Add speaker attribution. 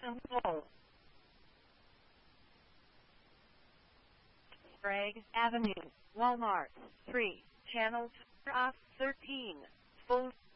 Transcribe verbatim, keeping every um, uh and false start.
Speaker 1: Welcome home. Sprague Avenue, Walmart, three, channels off thirteen, full